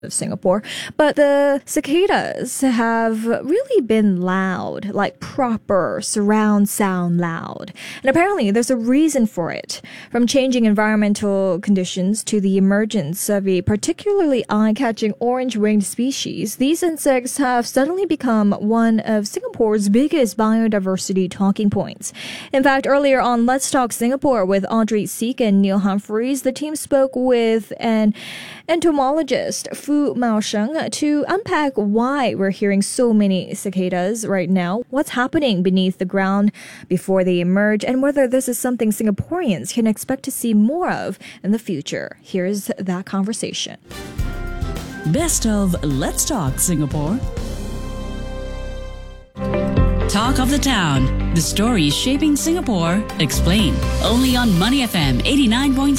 of Singapore, but the cicadas have really been loud, like proper surround sound loud. And apparently there's a reason for it. From changing environmental conditions to the emergence of a particularly eye-catching orange-winged species, these insects have suddenly become one of Singapore's biggest biodiversity talking points. In fact, earlier on Let's Talk Singapore with Audrey Seek and Neil Humphreys, the team spoke with an entomologist, Fu Maosheng, to unpack why we're hearing so many cicadas right now, what's happening beneath the ground before they emerge, and whether this is something Singaporeans can expect to see more of in the future. Here's that conversation. Best of Let's Talk Singapore. Talk of the Town. The stories shaping Singapore. Explained. Only on Money FM 89.3.